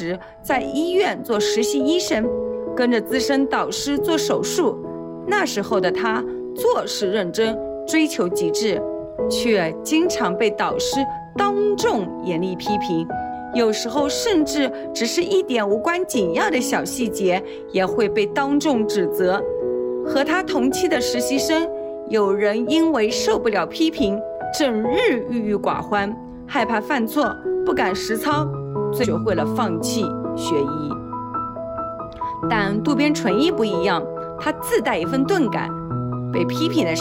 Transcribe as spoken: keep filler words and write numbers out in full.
时在医院做实习医生，跟着资深导师做手术。那时候的他做事认真，追求极致，却经常被导师当众严厉批评，有时候甚至只是一点无关紧要的小细节也会被当众指责。和他同期的实习生，有人因为受不了批评，整日郁郁寡欢，害怕犯错，不敢实操，最终学会了放弃学医。但渡边淳一不一样，他自带一份钝感，被批评的时